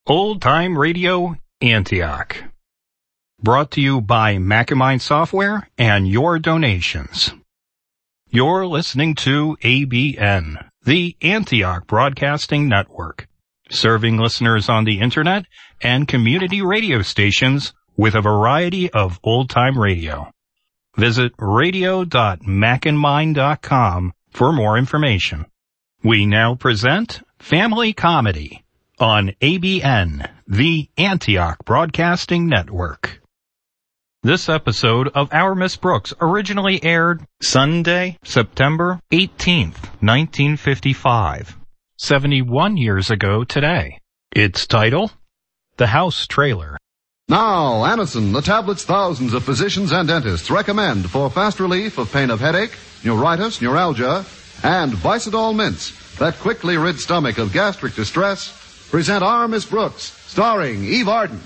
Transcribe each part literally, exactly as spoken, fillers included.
Old Time Radio Antioch. Brought to you by Macamind Software and your donations. You're listening to A B N, the Antioch Broadcasting Network, serving listeners on the internet and community radio stations with a variety of old-time radio. Visit radio dot macandmind dot com for more information. We now present Family Comedy on A B N, the Antioch Broadcasting Network. This episode of Our Miss Brooks originally aired Sunday, September eighteenth, nineteen fifty-five, seventy-one years ago today. Its title, The House Trailer. Now, Anacin, the tablets thousands of physicians and dentists recommend for fast relief of pain of headache, neuritis, neuralgia, and Vicodol mints that quickly rid stomach of gastric distress, present Our Miss Brooks, starring Eve Arden.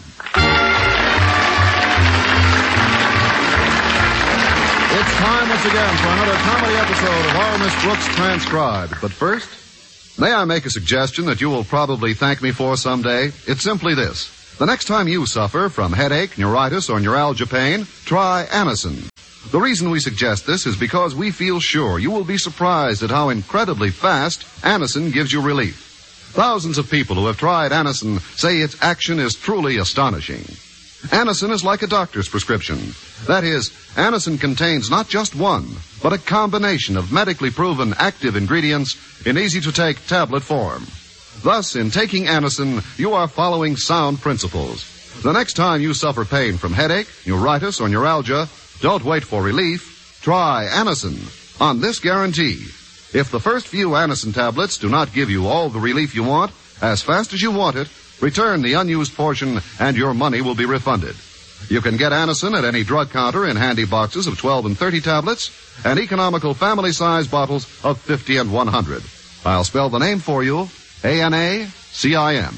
It's time once again for another comedy episode of Our Miss Brooks Transcribed. But first, may I make a suggestion that you will probably thank me for someday? It's simply this. The next time you suffer from headache, neuritis, or neuralgia pain, try Anacin. The reason we suggest this is because we feel sure you will be surprised at how incredibly fast Anacin gives you relief. Thousands of people who have tried Anacin say its action is truly astonishing. Anacin is like a doctor's prescription. That is, Anacin contains not just one, but a combination of medically proven active ingredients in easy-to-take tablet form. Thus, in taking Anacin, you are following sound principles. The next time you suffer pain from headache, neuritis, or neuralgia, don't wait for relief. Try Anacin on this guarantee. If the first few Anacin tablets do not give you all the relief you want, as fast as you want it, return the unused portion and your money will be refunded. You can get Anacin at any drug counter in handy boxes of twelve and thirty tablets and economical family-size bottles of fifty and one hundred. I'll spell the name for you, A N A C I N.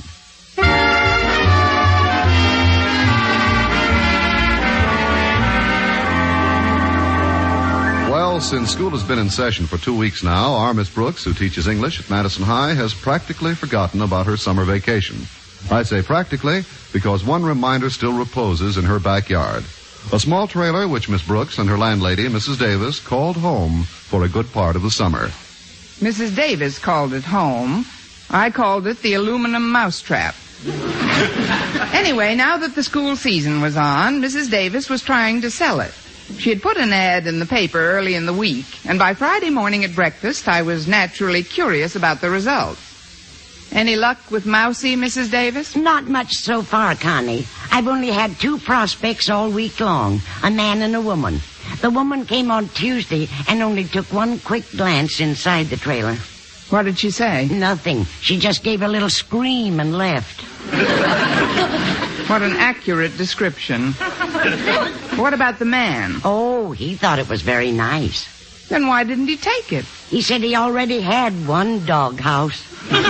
Well, since school has been in session for two weeks now, our Miss Brooks, who teaches English at Madison High, has practically forgotten about her summer vacation. I say practically because one reminder still reposes in her backyard. A small trailer which Miss Brooks and her landlady, Missus Davis, called home for a good part of the summer. Missus Davis called it home. I called it the aluminum mousetrap. Anyway, now that the school season was on, Missus Davis was trying to sell it. She had put an ad in the paper early in the week, and by Friday morning at breakfast, I was naturally curious about the results. Any luck with Mousie, Missus Davis? Not much so far, Connie. I've only had two prospects all week long, a man and a woman. The woman came on Tuesday and only took one quick glance inside the trailer. What did she say? Nothing. She just gave a little scream and left. What an accurate description. What about the man? Oh, he thought it was very nice. Then why didn't he take it? He said he already had one doghouse.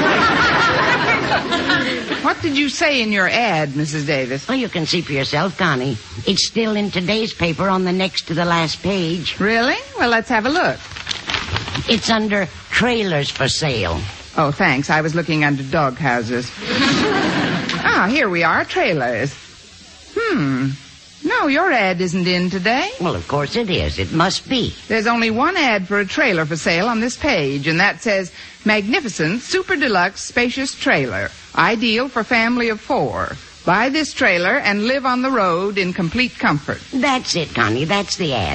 What did you say in your ad, Missus Davis? Well, you can see for yourself, Connie. It's still in today's paper on the next to the last page. Really? Well, let's have a look. It's under trailers for sale. Oh, thanks. I was looking under dog houses. Ah, here we are, trailers. Hmm. No, your ad isn't in today. Well, of course it is. It must be. There's only one ad for a trailer for sale on this page, and that says, Magnificent Super Deluxe Spacious Trailer. Ideal for family of four. Buy this trailer and live on the road in complete comfort. That's it, Connie. That's the ad.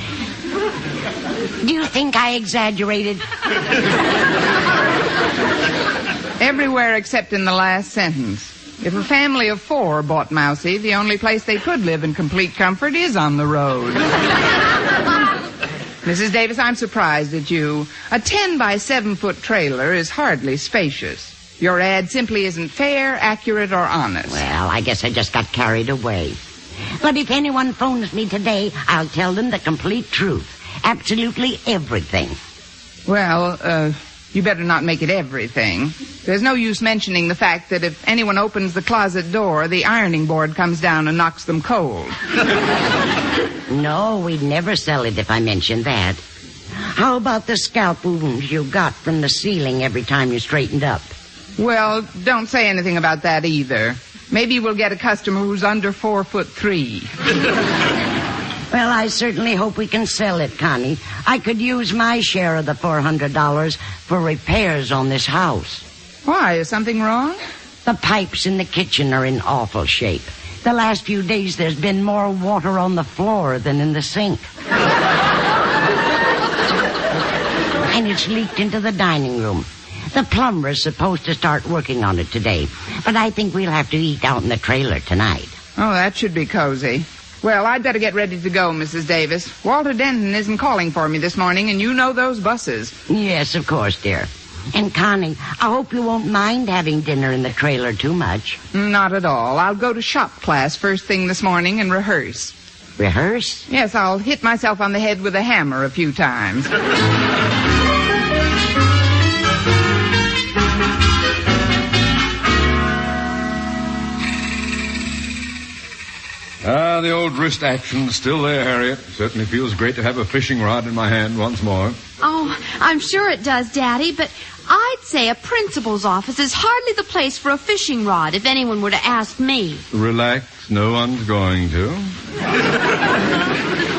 Do you think I exaggerated? Everywhere except in the last sentence. If a family of four bought Mousie, the only place they could live in complete comfort is on the road. Missus Davis, I'm surprised at you. A ten by seven foot trailer is hardly spacious. Your ad simply isn't fair, accurate, or honest. Well, I guess I just got carried away. But if anyone phones me today, I'll tell them the complete truth. Absolutely everything. Well, uh... you better not make it everything. There's no use mentioning the fact that if anyone opens the closet door, the ironing board comes down and knocks them cold. No, we'd never sell it if I mentioned that. How about the scalp wounds you got from the ceiling every time you straightened up? Well, don't say anything about that either. Maybe we'll get a customer who's under four foot three. Well, I certainly hope we can sell it, Connie. I could use my share of the four hundred dollars for repairs on this house. Why? Is something wrong? The pipes in the kitchen are in awful shape. The last few days there's been more water on the floor than in the sink. And it's leaked into the dining room. The plumber is supposed to start working on it today, but I think we'll have to eat out in the trailer tonight. Oh, that should be cozy. Well, I'd better get ready to go, Missus Davis. Walter Denton isn't calling for me this morning, and you know those buses. Yes, of course, dear. And Connie, I hope you won't mind having dinner in the trailer too much. Not at all. I'll go to shop class first thing this morning and rehearse. Rehearse? Yes, I'll hit myself on the head with a hammer a few times. Ah, the old wrist action's still there, Harriet. Certainly feels great to have a fishing rod in my hand once more. Oh, I'm sure it does, Daddy, but I'd say a principal's office is hardly the place for a fishing rod, if anyone were to ask me. Relax, no one's going to.